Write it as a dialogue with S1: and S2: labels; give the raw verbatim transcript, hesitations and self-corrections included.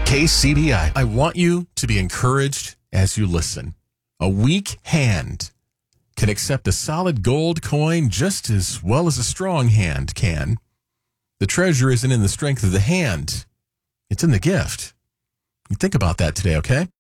S1: K C B I.
S2: I want you to be encouraged as you listen. A weak hand can accept a solid gold coin just as well as a strong hand can. The treasure isn't in the strength of the hand. It's in the gift. You think about that today, okay?